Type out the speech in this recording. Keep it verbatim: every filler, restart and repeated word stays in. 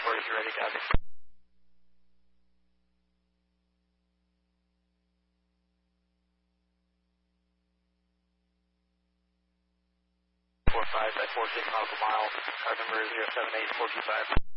Dashboard is ready, copy. four five by four six miles per mile. Car number zero seven eight four two five.